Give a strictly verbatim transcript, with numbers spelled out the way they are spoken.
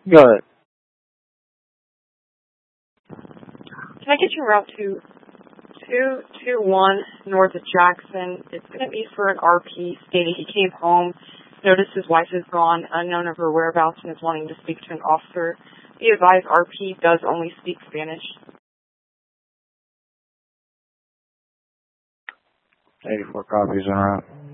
Go ahead. Can I get your route to two two one north of Jackson? It's going to be for an R P stating he came home, noticed his wife is gone, unknown of her whereabouts, and is wanting to speak to an officer. Be advised, R P does only speak Spanish. eighty-four copies en route.